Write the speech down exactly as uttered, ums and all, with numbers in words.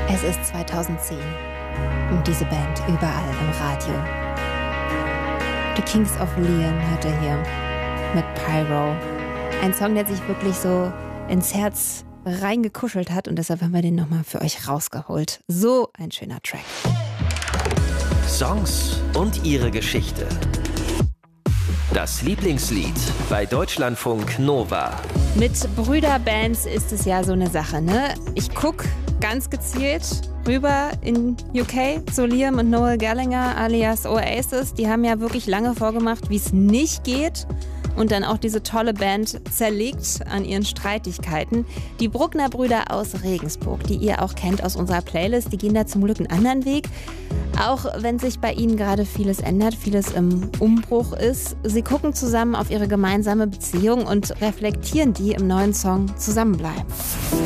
Es ist zweitausendzehn und diese Band überall im Radio. The Kings of Leon hört ihr hier mit Pyro. Ein Song, der sich wirklich so ins Herz reingekuschelt hat und deshalb haben wir den nochmal für euch rausgeholt. So ein schöner Track. Songs und ihre Geschichte. Das Lieblingslied bei Deutschlandfunk Nova. Mit Brüderbands ist es ja so eine Sache, ne? Ich gucke ganz gezielt rüber in U K zu Liam und Noel Gallagher alias Oasis. Die haben ja wirklich lange vorgemacht, wie es nicht geht. Und dann auch diese tolle Band zerlegt an ihren Streitigkeiten. Die Bruckner Brüder aus Regensburg, die ihr auch kennt aus unserer Playlist, die gehen da zum Glück einen anderen Weg. Auch wenn sich bei ihnen gerade vieles ändert, vieles im Umbruch ist. Sie gucken zusammen auf ihre gemeinsame Beziehung und reflektieren die im neuen Song Zusammenbleiben.